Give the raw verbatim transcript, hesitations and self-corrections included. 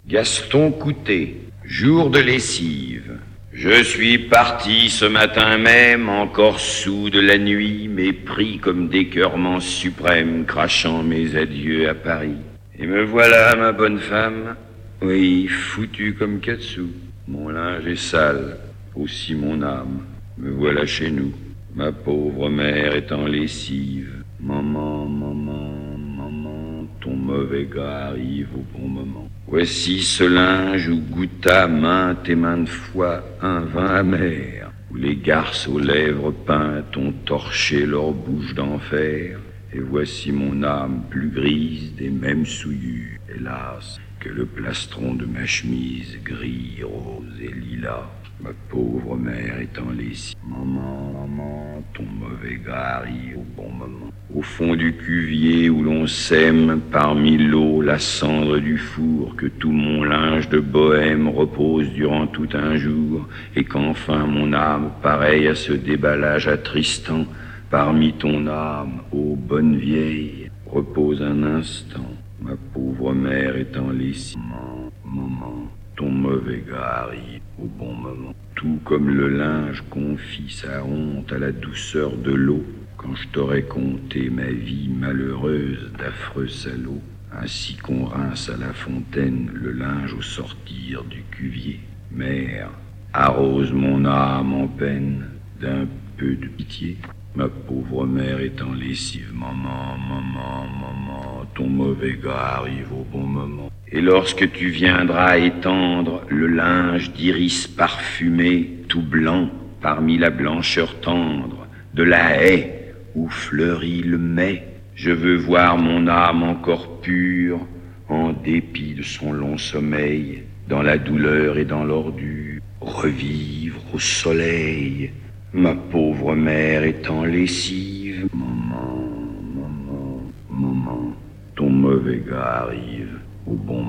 Gaston Coutet, jour de lessive. Je suis parti ce matin même, encore soûl de la nuit, mais pris comme d'écœurement suprême, crachant mes adieux à Paris. Et me voilà, ma bonne femme, oui, foutu comme quatre sous. Mon linge est sale, aussi mon âme. Me voilà chez nous, ma pauvre mère est en lessive. Maman, maman, maman, ton mauvais gars arrive au bon moment. Voici ce linge où goûta maintes et maintes fois un vin amer, où les garces aux lèvres peintes ont torché leur bouche d'enfer. Et voici mon âme plus grise des mêmes souillures, hélas, que le plastron de ma chemise gris, rose et lilas. Ma pauvre mère est en lessive. Maman, maman, ton mauvais gars arrive au bon moment. Au fond du cuvier où l'on sème parmi l'eau la cendre du four, que tout mon linge de bohème repose durant tout un jour, et qu'enfin mon âme, pareille à ce déballage attristant, parmi ton âme, ô bonne vieille, repose un instant. Ma pauvre mère est en lessive. Maman, maman, ton mauvais gars arrive au bon moment. Tout comme le linge confie sa honte à la douceur de l'eau, quand je t'aurais conté ma vie malheureuse d'affreux salaud, ainsi qu'on rince à la fontaine le linge au sortir du cuvier. Mère, arrose mon âme en peine d'un peu de pitié. Ma pauvre mère est en lessive. Maman, maman, maman, ton mauvais gars arrive au bon moment. Et lorsque tu viendras étendre le linge d'iris parfumé, tout blanc, parmi la blancheur tendre de la haie où fleurit le mai, je veux voir mon âme encore pure, en dépit de son long sommeil, dans la douleur et dans l'ordure, revivre au soleil. Ma pauvre mère est en lessive. Maman, maman, maman, ton mauvais gars arrive au bon moment.